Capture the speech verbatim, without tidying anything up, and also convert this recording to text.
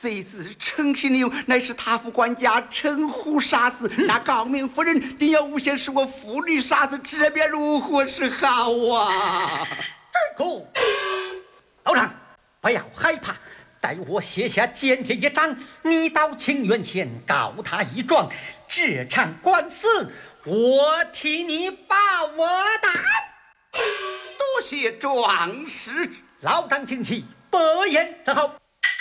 这次陈姓牛乃是他府管家陈虎杀死，嗯、那高明夫人定要诬陷是我父女杀死，这便如何是好啊？ 这个老丈，不要害怕，待我写下检帖一张，你到清源县告他一状，这场官司我替你把我担。 多谢壮士， 老丈请起，不言伺候。